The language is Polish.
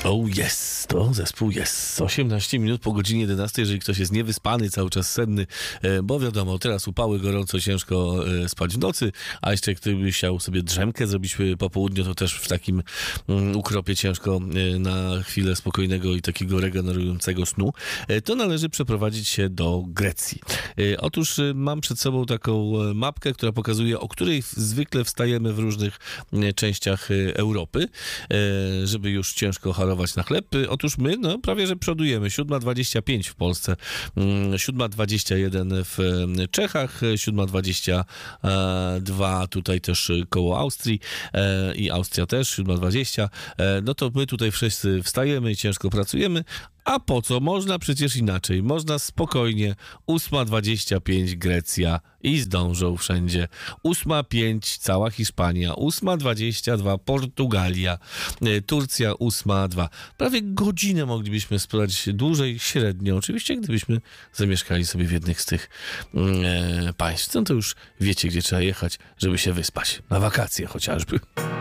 Oh yes, to zespół jest. 18 minut po godzinie 11, jeżeli ktoś jest niewyspany, cały czas senny, bo wiadomo, teraz upały, gorąco, ciężko spać w nocy, a jeszcze gdyby chciał sobie drzemkę zrobić po południu, to też w takim ukropie ciężko na chwilę spokojnego i takiego regenerującego snu, to należy przeprowadzić się do Grecji. Otóż mam przed sobą taką mapkę, która pokazuje, o której zwykle wstajemy w różnych częściach Europy, żeby już ciężko harować na chleb. Otóż my, prawie że przodujemy. 7:25 w Polsce, 7:21 w Czechach, 7:22 tutaj też koło Austrii i Austria też, 7:20. No to my tutaj wszyscy wstajemy i ciężko pracujemy. A po co? Można przecież inaczej. Można spokojnie. 8:25 Grecja i zdążą wszędzie. 8:05 cała Hiszpania. 8:22 Portugalia. Turcja 8:02. Prawie godzinę moglibyśmy spać dłużej średnio. Oczywiście gdybyśmy zamieszkali sobie w jednych z tych państw. No to już wiecie, gdzie trzeba jechać, żeby się wyspać. Na wakacje chociażby.